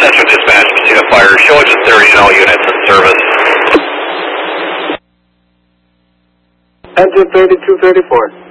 Central Dispatch, Messina Fire, show engine 30 and all units in service. Engine 3234.